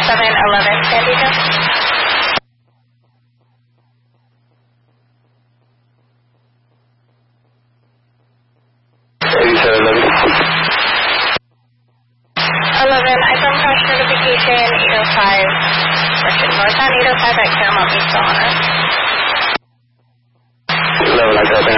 711 San Diego. 11, I from crash notification 805, direction northbound 805 at Claremont Beach, Delano. 11, I got that.